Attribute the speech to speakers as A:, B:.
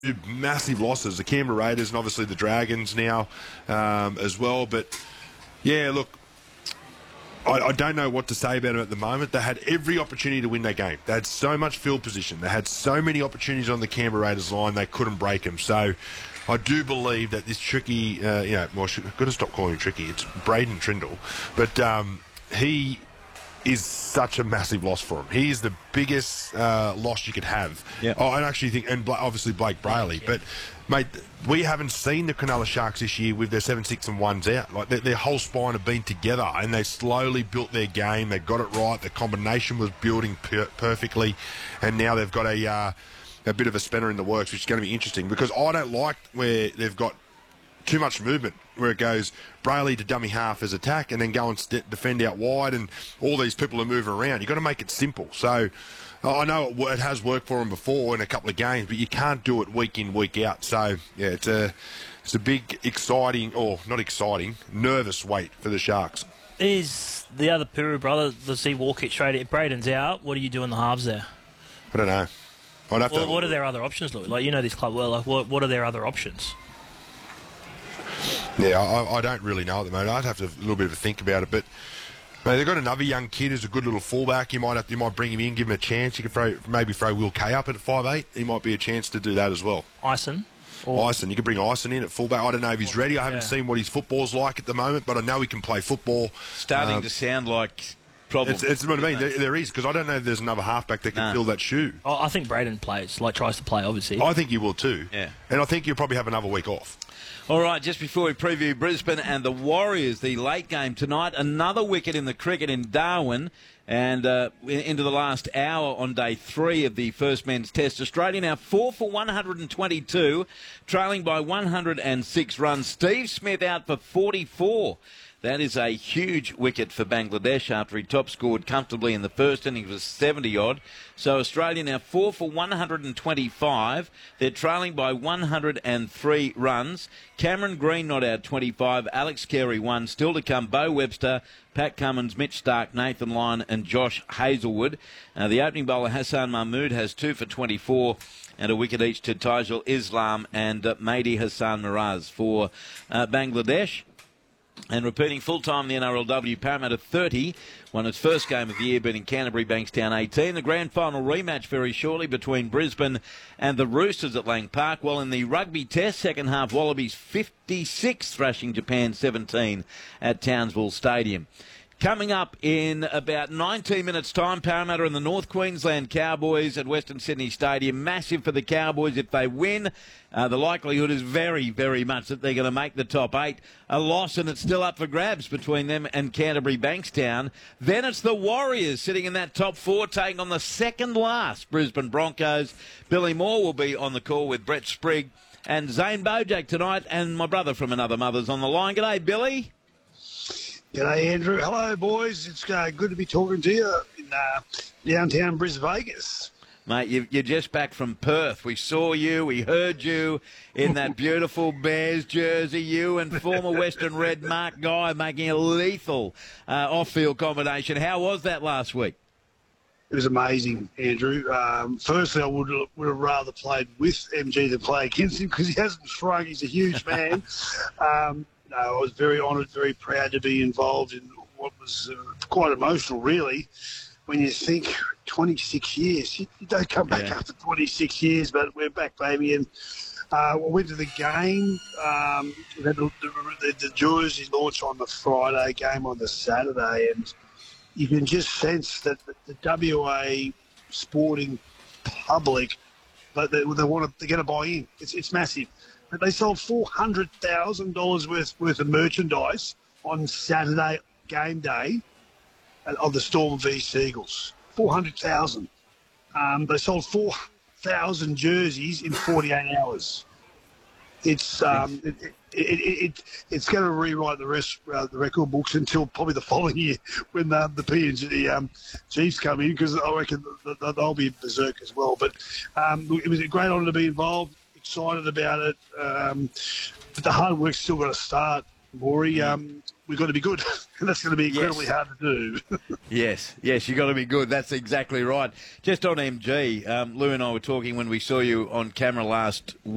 A: massive losses, the Canberra Raiders and obviously the Dragons now as well. But, yeah, look, I don't know what to say about them at the moment. They had every opportunity to win that game. They had so much field position. They had so many opportunities on the Canberra Raiders line, they couldn't break them. So I do believe that this Tricky, I've got to stop calling him Tricky. It's Braden Trindle. But he is such a massive loss for him. He is the biggest loss you could have.
B: Yep.
A: I actually think, and obviously Blake Brayley, but mate, we haven't seen the Cronulla Sharks this year with their 7-6 and 1s out. Like their whole spine have been together, and they slowly built their game. They got it right. The combination was building perfectly, and now they've got a bit of a spanner in the works, which is going to be interesting because I don't like where they've got too much movement, where it goes Brayley to dummy half as attack and then go and defend out wide, and all these people are moving around. You've got to make it simple. So I know it has worked for them before in a couple of games, but you can't do it week in, week out. So, yeah, it's a big, exciting, or not exciting, nervous wait for the Sharks.
C: Is the other Puru brother, does he walk it straight? If Braden's out, what do you do in the halves there?
A: I don't know.
C: What are their other options, Louis? Like, you know this club well. Like, what are their other options?
A: Yeah, I don't really know at the moment. I'd have to have a little bit of a think about it. But mate, they've got another young kid who's a good little fullback. You might bring him in, give him a chance. You could maybe throw Will Kay up at 5'8". He might be a chance to do that as well.
C: Ison?
A: You could bring Ison in at fullback. I don't know if he's ready. I haven't seen what his football's like at the moment, but I know he can play football.
B: Starting to sound like problems.
A: It's what I mean. There is, because I don't know if there's another halfback that can fill that shoe.
C: I think Braden tries to play, obviously.
A: I think he will too.
B: Yeah.
A: And I think he'll probably have another week off.
B: All right, just before we preview Brisbane and the Warriors, the late game tonight, another wicket in the cricket in Darwin, and into the last hour on day 3 of the first men's test. Australia now 4 for 122, trailing by 106 runs. Steve Smith out for 44. That is a huge wicket for Bangladesh after he top scored comfortably in the first innings was 70-odd. So Australia now 4 for 125. They're trailing by 103 runs. Cameron Green not out 25. Alex Carey 1. Still to come, Bo Webster, Pat Cummins, Mitch Stark, Nathan Lyon and Josh Hazlewood. The opening bowler Hassan Mahmood has 2 for 24 and a wicket each to Taijul Islam and Mehdi Hassan Miraz for Bangladesh. And repeating full-time in the NRLW, Parramatta 30 won its first game of the year, beating Canterbury Bankstown 18. The grand final rematch very shortly between Brisbane and the Roosters at Lang Park. While in the rugby test, second half, Wallabies 56 thrashing Japan 17 at Townsville Stadium. Coming up in about 19 minutes' time, Parramatta and the North Queensland Cowboys at Western Sydney Stadium. Massive for the Cowboys if they win. The likelihood is very, very much that they're going to make the top 8. A loss and it's still up for grabs between them and Canterbury Bankstown. Then it's the Warriors sitting in that top 4, taking on the second last Brisbane Broncos. Billy Moore will be on the call with Brett Sprigg and Zane Bojack tonight, and my brother from another mother's on the line. G'day, Billy.
D: G'day, Andrew. Hello, boys. It's good to be talking to you in downtown Vegas.
B: Mate, you're just back from Perth. We saw you, we heard you in that beautiful Bears jersey. You and former Western Red Mark Guy making a lethal off-field combination. How was that last week?
D: It was amazing, Andrew. Firstly, I would have rather played with MG than play against him because he hasn't shrunk. He's a huge man. No, I was very honoured, very proud to be involved in what was quite emotional, really. When you think 26 years, you don't come back after 26 years, but we're back, baby. And we went to the game. We had the jersey launch on the Friday, game on the Saturday, and you can just sense that the WA sporting public, they're going to buy in. It's massive. They sold $400,000 worth of merchandise on Saturday game day of the Storm v Seagulls. 400,000. They sold 4,000 jerseys in 48 hours. It's it's going to rewrite the record books until probably the following year when the PNG Chiefs come in, because I reckon they'll be berserk as well. But it was a great honour to be involved. Excited about it, but the hard work's still got to start, Maury. We've got to be good, and that's going to be incredibly hard to do.
B: Yes, you've got to be good. That's exactly right. Just on MG, Lou and I were talking when we saw you on camera last